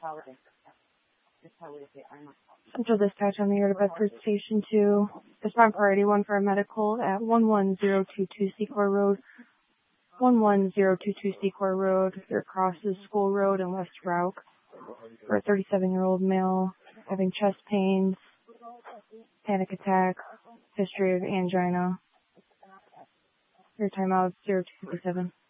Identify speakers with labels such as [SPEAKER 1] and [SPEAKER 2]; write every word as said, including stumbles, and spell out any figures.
[SPEAKER 1] Central Dispatch on the air to Bedford Station two. Respond priority one for a medical at one one zero two two Secor Road. one one zero two two Secor Road. Your cross is School Road and West Route. For a thirty-seven-year-old male having chest pains, panic attack, history of angina. Your timeout zero two seven.